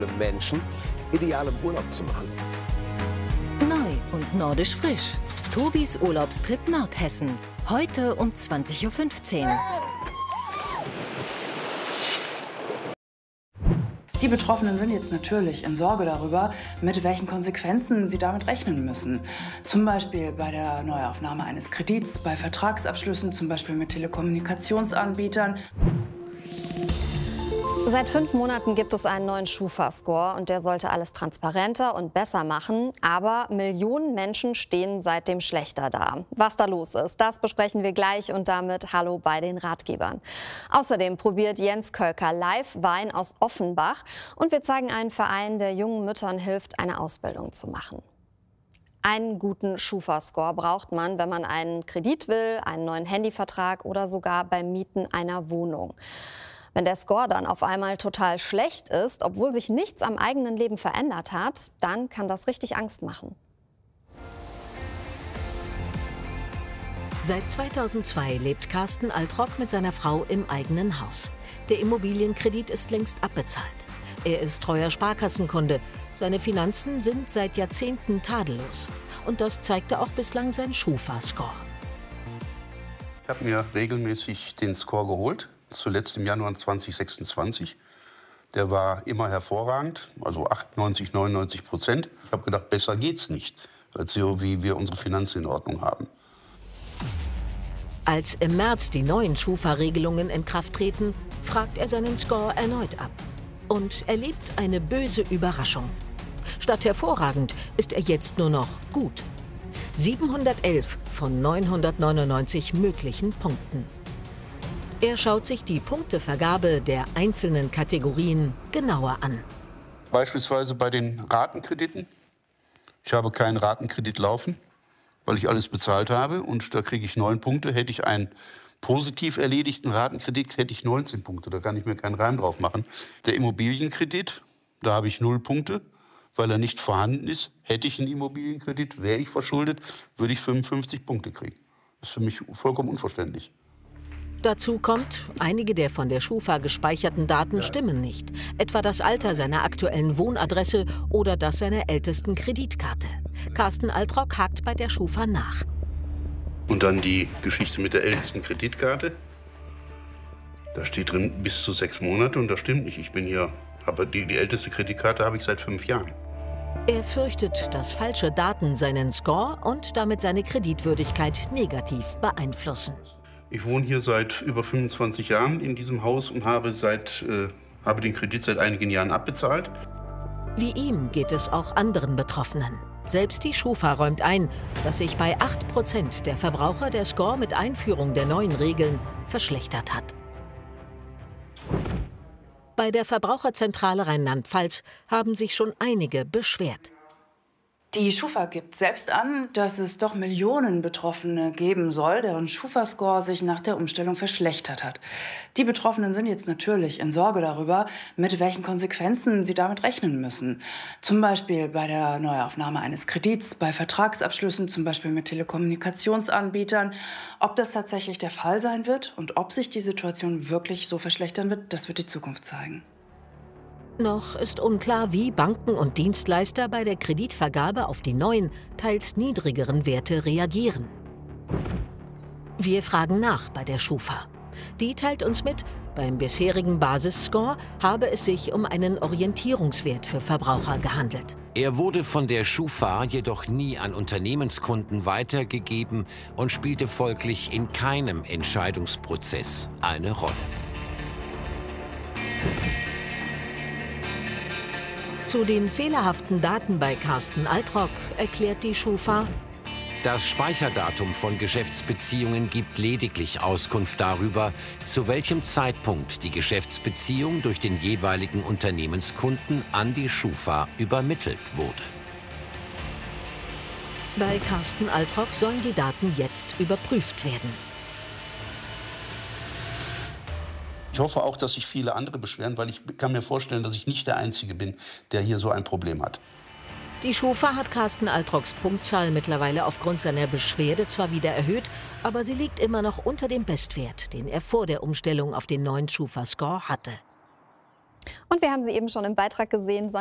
Menschen ideal im Urlaub zu machen. Neu und nordisch frisch. Tobis Urlaubstrip Nordhessen. Heute um 20:15 Uhr. Die Betroffenen sind jetzt natürlich in Sorge darüber, mit welchen Konsequenzen sie damit rechnen müssen. Zum Beispiel bei der Neuaufnahme eines Kredits, bei Vertragsabschlüssen, zum Beispiel mit Telekommunikationsanbietern. Seit 5 Monaten gibt es einen neuen Schufa-Score und der sollte alles transparenter und besser machen. Aber Millionen Menschen stehen seitdem schlechter da. Was da los ist, das besprechen wir gleich und damit hallo bei den Ratgebern. Außerdem probiert Jens Kölker live Wein aus Offenbach und wir zeigen einen Verein, der jungen Müttern hilft, eine Ausbildung zu machen. Einen guten Schufa-Score braucht man, wenn man einen Kredit will, einen neuen Handyvertrag oder sogar beim Mieten einer Wohnung. Wenn der Score dann auf einmal total schlecht ist, obwohl sich nichts am eigenen Leben verändert hat, dann kann das richtig Angst machen. Seit 2002 lebt Carsten Altrock mit seiner Frau im eigenen Haus. Der Immobilienkredit ist längst abbezahlt. Er ist treuer Sparkassenkunde. Seine Finanzen sind seit Jahrzehnten tadellos. Und das zeigte auch bislang sein Schufa-Score. Ich habe mir regelmäßig den Score geholt. Zuletzt im Januar 2026. Der war immer hervorragend, also 98, 99%. Ich habe gedacht, besser geht's nicht, als so wie wir unsere Finanzen in Ordnung haben. Als im März die neuen Schufa-Regelungen in Kraft treten, fragt er seinen Score erneut ab und erlebt eine böse Überraschung. Statt hervorragend ist er jetzt nur noch gut. 711 von 999 möglichen Punkten. Er schaut sich die Punktevergabe der einzelnen Kategorien genauer an. Beispielsweise bei den Ratenkrediten. Ich habe keinen Ratenkredit laufen, weil ich alles bezahlt habe. Und da kriege ich 9 Punkte. Hätte ich einen positiv erledigten Ratenkredit, hätte ich 19 Punkte. Da kann ich mir keinen Reim drauf machen. Der Immobilienkredit, da habe ich 0 Punkte, weil er nicht vorhanden ist. Hätte ich einen Immobilienkredit, wäre ich verschuldet, würde ich 55 Punkte kriegen. Das ist für mich vollkommen unverständlich. Dazu kommt, einige der von der Schufa gespeicherten Daten stimmen nicht. Etwa das Alter seiner aktuellen Wohnadresse oder das seiner ältesten Kreditkarte. Carsten Altrock hakt bei der Schufa nach. Und dann die Geschichte mit der ältesten Kreditkarte. Da steht drin bis zu 6 Monate und das stimmt nicht. Ich bin hier, aber die älteste Kreditkarte habe ich seit 5 Jahren. Er fürchtet, dass falsche Daten seinen Score und damit seine Kreditwürdigkeit negativ beeinflussen. Ich wohne hier seit über 25 Jahren in diesem Haus und habe den Kredit seit einigen Jahren abbezahlt. Wie ihm geht es auch anderen Betroffenen. Selbst die Schufa räumt ein, dass sich bei 8% der Verbraucher der Score mit Einführung der neuen Regeln verschlechtert hat. Bei der Verbraucherzentrale Rheinland-Pfalz haben sich schon einige beschwert. Die Schufa gibt selbst an, dass es doch Millionen Betroffene geben soll, deren Schufa-Score sich nach der Umstellung verschlechtert hat. Die Betroffenen sind jetzt natürlich in Sorge darüber, mit welchen Konsequenzen sie damit rechnen müssen. Zum Beispiel bei der Neuaufnahme eines Kredits, bei Vertragsabschlüssen, zum Beispiel mit Telekommunikationsanbietern. Ob das tatsächlich der Fall sein wird und ob sich die Situation wirklich so verschlechtern wird, das wird die Zukunft zeigen. Noch ist unklar, wie Banken und Dienstleister bei der Kreditvergabe auf die neuen, teils niedrigeren Werte reagieren. Wir fragen nach bei der Schufa. Die teilt uns mit, beim bisherigen Basisscore habe es sich um einen Orientierungswert für Verbraucher gehandelt. Er wurde von der Schufa jedoch nie an Unternehmenskunden weitergegeben und spielte folglich in keinem Entscheidungsprozess eine Rolle. Zu den fehlerhaften Daten bei Carsten Altrock erklärt die Schufa: Das Speicherdatum von Geschäftsbeziehungen gibt lediglich Auskunft darüber, zu welchem Zeitpunkt die Geschäftsbeziehung durch den jeweiligen Unternehmenskunden an die Schufa übermittelt wurde. Bei Carsten Altrock sollen die Daten jetzt überprüft werden. Ich hoffe auch, dass sich viele andere beschweren, weil ich kann mir vorstellen, dass ich nicht der Einzige bin, der hier so ein Problem hat. Die Schufa hat Carsten Altrocks Punktzahl mittlerweile aufgrund seiner Beschwerde zwar wieder erhöht, aber sie liegt immer noch unter dem Bestwert, den er vor der Umstellung auf den neuen Schufa-Score hatte. Und wir haben sie eben schon im Beitrag gesehen.